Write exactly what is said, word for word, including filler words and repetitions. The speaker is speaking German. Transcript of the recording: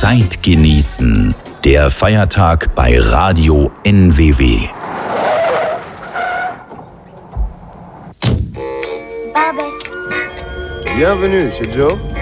Zeit genießen. Der Feiertag bei Radio N W W. Bienvenue chez Joe.